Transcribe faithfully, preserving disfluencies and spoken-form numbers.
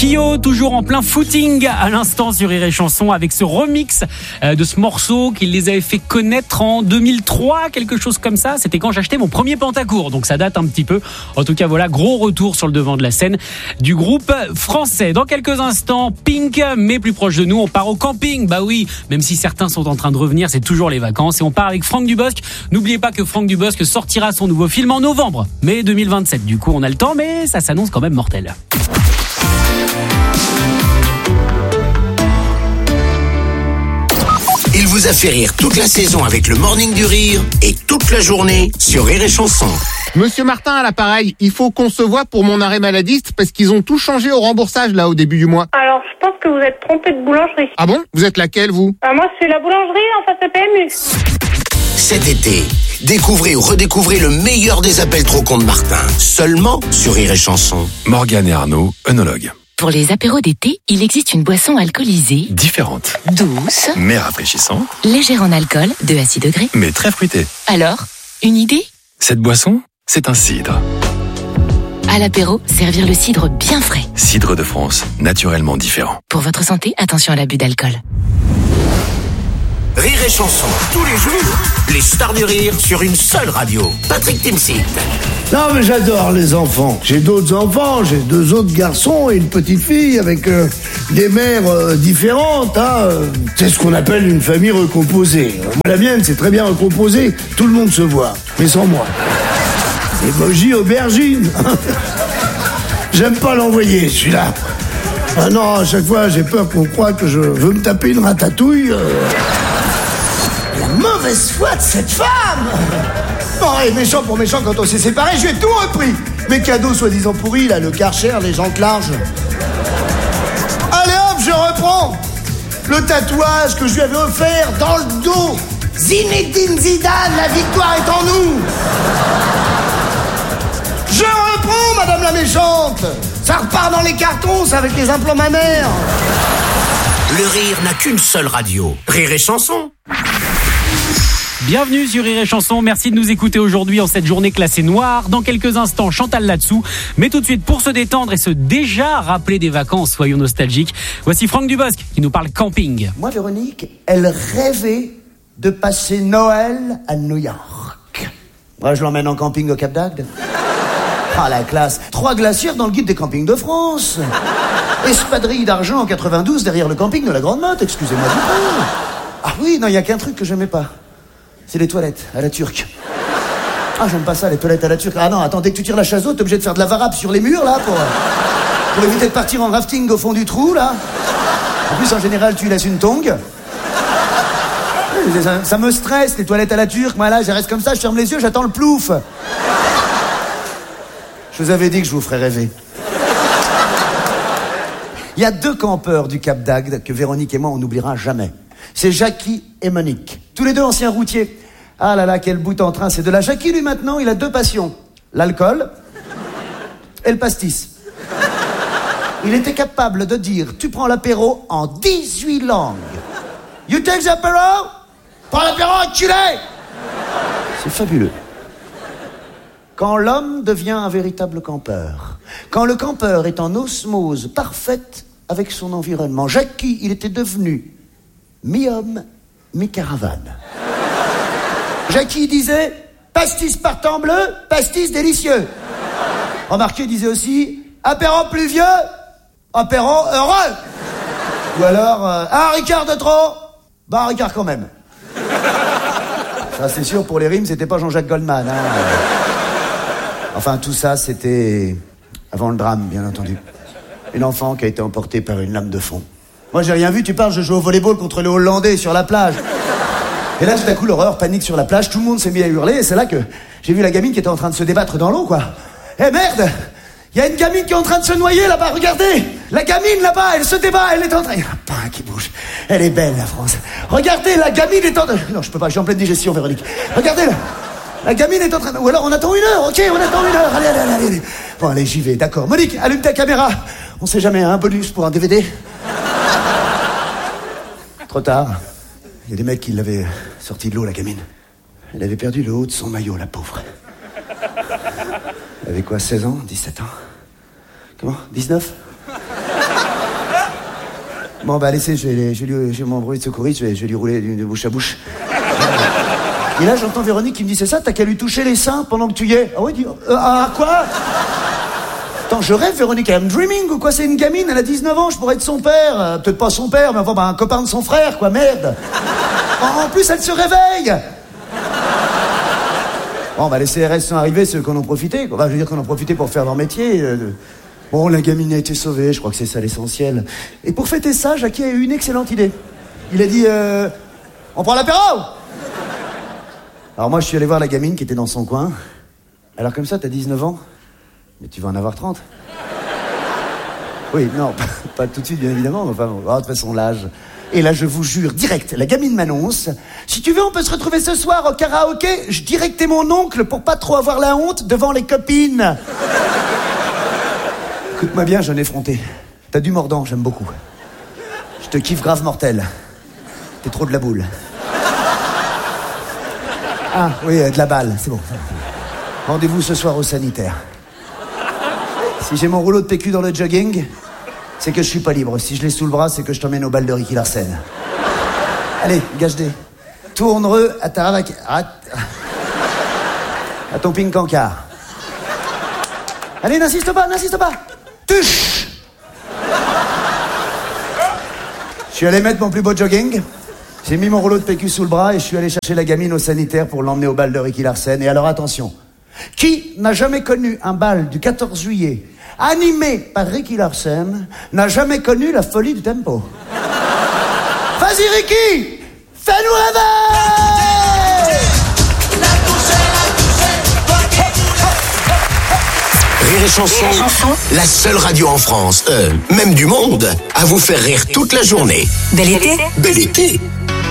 Kyo, toujours en plein footing à l'instant sur Rire et Chanson avec ce remix de ce morceau qu'il les avait fait connaître en deux mille trois, quelque chose comme ça. C'était quand j'achetais mon premier pantacourt, donc ça date un petit peu. En tout cas, voilà, gros retour sur le devant de la scène du groupe français. Dans quelques instants, Pink, mais plus proche de nous, on part au camping. Bah oui, même si certains sont en train de revenir, c'est toujours les vacances. Et on part avec Franck Dubosc. N'oubliez pas que Franck Dubosc sortira son nouveau film en novembre, mai deux mille vingt-sept. Du coup, on a le temps, mais ça s'annonce quand même mortel. Il vous a fait rire toute la saison avec le Morning du Rire et toute la journée sur Rire et Chanson. Monsieur Martin à l'appareil, il faut qu'on se voit pour mon arrêt maladiste parce qu'ils ont tout changé au remboursage là au début du mois. Alors, je pense que vous êtes trompé de boulangerie. Ah bon? Vous êtes laquelle vous? Ah, moi, c'est la boulangerie en face de P M U. Cet été, découvrez ou redécouvrez le meilleur des appels trop cons de Martin. Seulement sur Rire et Chanson. Morgane et Arnaud, œnologues. Pour les apéros d'été, il existe une boisson alcoolisée, Différente, douce, mais rafraîchissante, légère en alcool, deux à six degrés. mais très fruitée. Alors, une idée? Cette boisson, c'est un cidre. À l'apéro, servir le cidre bien frais. Cidre de France, naturellement différent. Pour votre santé, attention à l'abus d'alcool. Rire et Chanson, tous les jours, les stars du rire sur une seule radio. Patrick Timsit. Non mais j'adore les enfants. J'ai d'autres enfants, j'ai deux autres garçons et une petite fille avec euh, des mères euh, différentes. Hein, euh. C'est ce qu'on appelle une famille recomposée. Euh, moi, la mienne, c'est très bien recomposé. Tout le monde se voit, mais sans moi. Emoji aubergine. J'aime pas l'envoyer, celui-là. Ah non, à chaque fois, j'ai peur qu'on croie que je veux me taper une ratatouille. Euh... La mauvaise foi de cette femme. Bon, et méchant pour méchant, quand on s'est séparés, je lui ai tout repris. Mes cadeaux soi-disant pourris, là, le Karcher, les jantes larges. Allez hop, je reprends. Le tatouage que je lui avais offert dans le dos. Zinedine Zidane, la victoire est en nous. Je reprends, madame la méchante. Ça repart dans les cartons, ça, avec les implants mammaires. Le rire n'a qu'une seule radio. Rire et Chanson. Bienvenue sur Rire et Chanson, merci de nous écouter aujourd'hui en cette journée classée noire. Dans quelques instants, Chantal là-dessous. Mais tout de suite, pour se détendre et se déjà rappeler des vacances, soyons nostalgiques, voici Franck Dubosc qui nous parle camping. Moi, Véronique, elle rêvait de passer Noël à New York. Moi, je l'emmène en camping au Cap d'Agde. Ah, la classe. Trois glacières dans le guide des campings de France. Espadrille d'argent en quatre-vingt-douze derrière le camping de la Grande Motte, excusez-moi du peu. Ah oui, non, il y a qu'un truc que j'aimais pas. C'est les toilettes, à la turque. Ah, j'aime pas ça, les toilettes à la turque. Ah non, attends, dès que tu tires la chasse d'eau, t'es obligé de faire de la varap sur les murs, là, pour, pour éviter de partir en rafting au fond du trou, là. En plus, en général, tu laisses une tongue. Ça, ça me stresse, les toilettes à la turque. Moi, là, je reste comme ça, je ferme les yeux, j'attends le plouf. Je vous avais dit que je vous ferais rêver. Il y a deux campeurs du Cap d'Agde que Véronique et moi, on n'oubliera jamais. C'est Jackie et Monique. Tous les deux anciens routiers. Ah là là, quel bout en train, c'est de la Jackie, lui, maintenant, il a deux passions. L'alcool et le pastis. Il était capable de dire, tu prends l'apéro en dix-huit langues. You take the apéro? Prends l'apéro, enculé! C'est fabuleux. Quand l'homme devient un véritable campeur, quand le campeur est en osmose parfaite avec son environnement, Jackie, il était devenu mi-homme, mi-caravane. Jackie disait « pastis partant bleu, pastis délicieux ». Remarquez, il disait aussi « apéro pluvieux, apéro heureux ». Ou alors euh, « un Ricard de trop, bah un Ricard quand même ». Ça c'est sûr, pour les rimes, c'était pas Jean-Jacques Goldman. Hein. Enfin, tout ça, c'était avant le drame, bien entendu. Une enfant qui a été emportée par une lame de fond. Moi, j'ai rien vu, tu parles, je joue au volleyball contre les Hollandais sur la plage. Et là, tout à coup, l'horreur, panique sur la plage, tout le monde s'est mis à hurler, et c'est là que j'ai vu la gamine qui était en train de se débattre dans l'eau, quoi. Eh merde! Il y a une gamine qui est en train de se noyer, là-bas, regardez! La gamine, là-bas, elle se débat, elle est en train... Il y a un pain qui bouge. Elle est belle, la France. Regardez, la gamine est en train... Non, je peux pas, je suis en pleine digestion, Véronique. Regardez, là. La gamine est en train de... Ou alors, on attend une heure, ok, on attend une heure. Allez, allez, allez, allez. Bon, allez, j'y vais, d'accord. Monique, allume ta caméra. On sait jamais, un bonus pour un D V D. Trop tard. Il y a des mecs qui l'avaient sorti de l'eau, la gamine. Elle avait perdu le haut de son maillot, la pauvre. Elle avait quoi, seize ans, dix-sept ans? Comment, dix-neuf? Bon, bah, laissez, je vais, je vais, lui- je vais m'embrouiller de secouriste, je vais, je vais lui rouler de, de bouche à bouche. Et là, j'entends Véronique qui me dit, c'est ça, t'as qu'à lui toucher les seins pendant que tu y es. Ah ouais, dis, euh, ah, quoi? Attends, je rêve, Véronique, I'm dreaming ou quoi? C'est une gamine, elle a dix-neuf ans, je pourrais être son père. Euh, peut-être pas son père, mais enfin, bah, un copain de son frère, quoi, merde. En, en plus, elle se réveille. Bon, bah, les C R S sont arrivés, ceux qu'on en profité, quoi. Enfin, je veux dire qu'on en profitait pour faire leur métier. euh, de- Bon, la gamine a été sauvée, je crois que c'est ça l'essentiel. Et pour fêter ça, Jackie a eu une excellente idée. Il a dit, euh, on prend l'apéro? Alors moi, je suis allé voir la gamine qui était dans son coin. Alors comme ça, t'as dix-neuf ans? Mais tu vas en avoir trente. Oui, non, pas, pas tout de suite, bien évidemment, mais enfin, bon, oh, de toute façon, l'âge. Et là, je vous jure, direct, la gamine m'annonce, si tu veux, on peut se retrouver ce soir au karaoké. Je dirais que t'es mon oncle pour pas trop avoir la honte devant les copines. Écoute-moi bien, jeune effronté. T'as du mordant, j'aime beaucoup. Je te kiffe grave mortel. T'es trop de la boule. Ah, oui, euh, de la balle, c'est bon. Rendez-vous ce soir au sanitaire. Si j'ai mon rouleau de P Q dans le jogging, c'est que je suis pas libre. Si je l'ai sous le bras, c'est que je t'emmène au bal de Ricky Larsen. Allez, gage-des. Tourne-re à ta ravac... À... à ton ping-cancard. Allez, n'insiste pas, n'insiste pas. Tuche. Je suis allé mettre mon plus beau jogging. J'ai mis mon rouleau de P Q sous le bras et je suis allé chercher la gamine au sanitaire pour l'emmener au bal de Ricky Larsen. Et alors attention, qui n'a jamais connu un bal du quatorze juillet animé par Ricky Larsen n'a jamais connu la folie du tempo? Vas-y Ricky, fais-nous rêver! Rire et Chanson, la seule radio en France, euh, même du monde, à vous faire rire toute la journée. Bel été. Bel été!